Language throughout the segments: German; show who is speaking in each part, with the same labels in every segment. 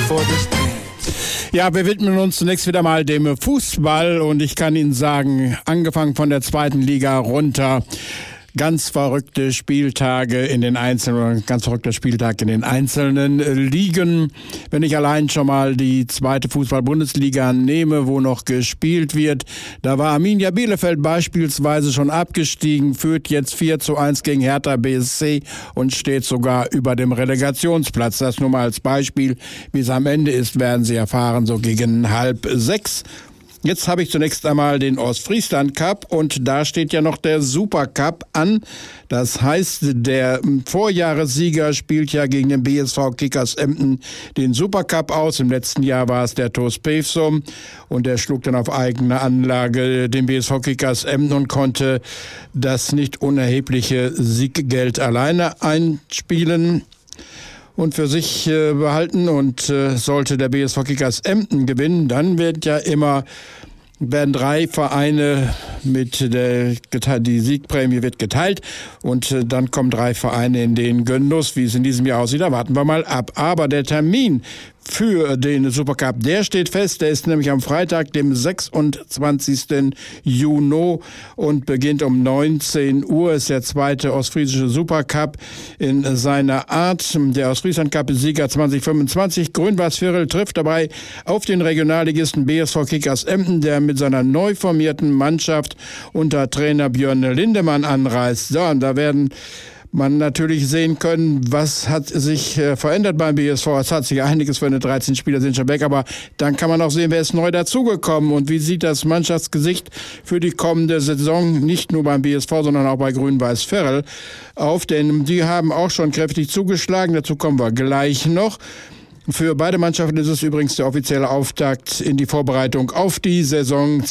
Speaker 1: Ja, wir widmen uns zunächst wieder mal dem Fußball und ich kann Ihnen sagen, angefangen von der zweiten Liga runter, ganz verrückte Spieltage in den einzelnen, ganz verrückter Spieltag in den einzelnen Ligen. Wenn ich allein schon mal die zweite Fußball-Bundesliga nehme, wo noch gespielt wird, da war Arminia Bielefeld beispielsweise schon abgestiegen, führt jetzt 4:1 gegen Hertha BSC und steht sogar über dem Relegationsplatz. Das nur mal als Beispiel. Wie es am Ende ist, werden Sie erfahren, so gegen 5:30. Jetzt habe ich zunächst einmal den Ostfriesland Cup und da steht ja noch der Supercup an. Das heißt, der Vorjahressieger spielt ja gegen den BSV Kickers Emden den Supercup aus. Im letzten Jahr war es der TuS Pevsum und der schlug dann auf eigene Anlage den BSV Kickers Emden und konnte das nicht unerhebliche Sieggeld alleine einspielen und für sich behalten. Und sollte der BSV Kickers Emden gewinnen, dann werden 3 Vereine die Siegprämie wird geteilt und dann kommen 3 Vereine in den Genuss. Wie es in diesem Jahr aussieht, da warten wir mal ab. Aber der Termin für den Supercup, der steht fest. Der ist nämlich am Freitag, dem 26. Juni und beginnt um 19 Uhr. Ist der zweite ostfriesische Supercup in seiner Art. Der Ostfriesland Cup ist Sieger 2025. Grün-Weiß-Virel trifft dabei auf den Regionalligisten BSV Kickers Emden, der mit seiner neu formierten Mannschaft unter Trainer Björn Lindemann anreist. So, und da werden man natürlich sehen können, was hat sich verändert beim BSV. Es hat sich einiges verändert, 13 Spieler sind schon weg, aber dann kann man auch sehen, wer ist neu dazugekommen und wie sieht das Mannschaftsgesicht für die kommende Saison, nicht nur beim BSV, sondern auch bei Grün-Weiß-Virel auf, denn die haben auch schon kräftig zugeschlagen, dazu kommen wir gleich noch. Für beide Mannschaften ist es übrigens der offizielle Auftakt in die Vorbereitung auf die Saison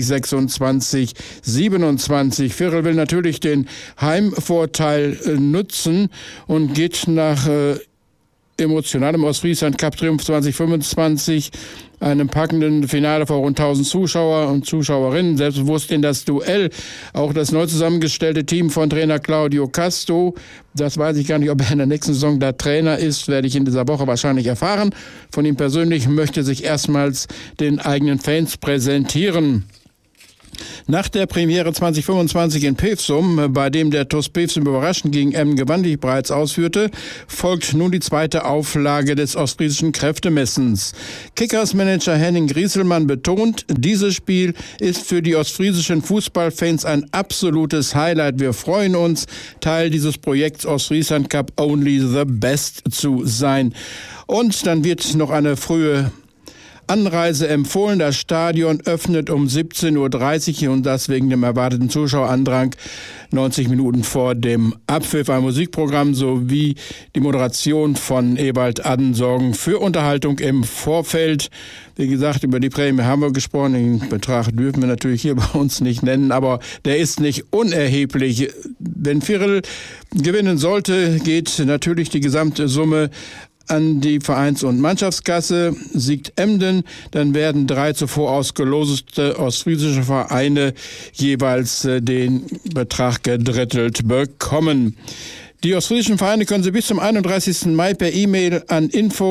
Speaker 1: 2026/27. Virel will natürlich den Heimvorteil nutzen und geht nach emotionalem Ostfriesland Cup Triumph 2025, einem packenden Finale vor rund 1000 Zuschauer und Zuschauerinnen, selbstbewusst in das Duell. Auch das neu zusammengestellte Team von Trainer Claudio Casto, das weiß ich gar nicht, ob er in der nächsten Saison da Trainer ist, werde ich in dieser Woche wahrscheinlich erfahren. Von ihm persönlich möchte sich erstmals den eigenen Fans präsentieren. Nach der Premiere 2025 in Pevsum, bei dem der TuS Pevsum überraschend gegen Emden gewann, wie ich bereits ausführte, folgt nun die zweite Auflage des ostfriesischen Kräftemessens. Kickers-Manager Henning Grieselmann betont, dieses Spiel ist für die ostfriesischen Fußballfans ein absolutes Highlight. Wir freuen uns, Teil dieses Projekts Ostfriesland Cup Only the Best zu sein. Und dann wird noch eine frühe Anreise empfohlen. Das Stadion öffnet um 17:30 Uhr und das wegen dem erwarteten Zuschauerandrang 90 Minuten vor dem Abpfiff. Ein Musikprogramm sowie die Moderation von Ewald Adden sorgen für Unterhaltung im Vorfeld. Wie gesagt, über die Prämie haben wir gesprochen. Den Betrag dürfen wir natürlich hier bei uns nicht nennen, aber der ist nicht unerheblich. Wenn Virel gewinnen sollte, geht natürlich die gesamte Summe an die Vereins- und Mannschaftskasse. Siegt Emden, dann werden 3 zuvor ausgelosete ostfriesische Vereine jeweils den Betrag gedrittelt bekommen. Die ostfriesischen Vereine können Sie bis zum 31. Mai per E-Mail an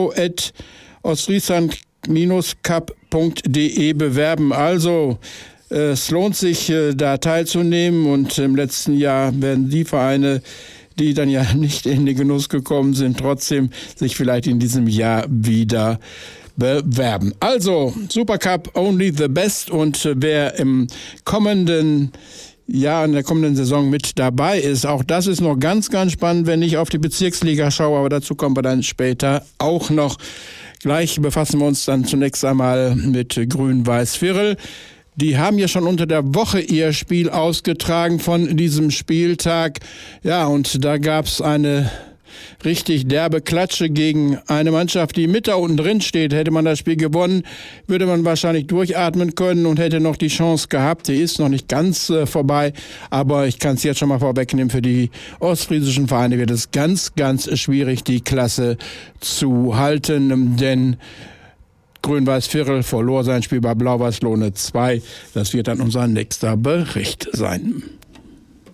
Speaker 1: info@ostfriesland-cup.de bewerben. Also es lohnt sich, da teilzunehmen und im letzten Jahr werden die Vereine, die dann ja nicht in den Genuss gekommen sind, trotzdem sich vielleicht in diesem Jahr wieder bewerben. Also, Supercup Only the Best und wer im kommenden Jahr, in der kommenden Saison mit dabei ist, auch das ist noch ganz, ganz spannend, wenn ich auf die Bezirksliga schaue, aber dazu kommen wir dann später auch noch. Gleich befassen wir uns dann zunächst einmal mit Grün-Weiß-Virel. Die haben ja schon unter der Woche ihr Spiel ausgetragen von diesem Spieltag. Ja, und da gab's eine richtig derbe Klatsche gegen eine Mannschaft, die mit da unten drin steht. Hätte man das Spiel gewonnen, würde man wahrscheinlich durchatmen können und hätte noch die Chance gehabt. Die ist noch nicht ganz vorbei, aber ich kann es jetzt schon mal vorwegnehmen, für die ostfriesischen Vereine wird es ganz, ganz schwierig, die Klasse zu halten, denn Grün-Weiß-Virel verlor sein Spiel bei Blau-Weiß Lohne 2. Das wird dann unser nächster Bericht sein.